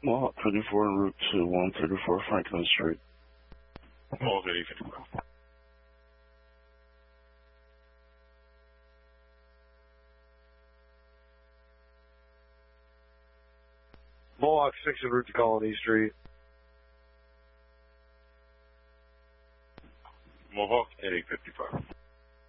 Mohawk 24 en route to 134 Franklin Street. Mohawk 8055. Mohawk 6 en route to Colony Street. Mohawk 8055.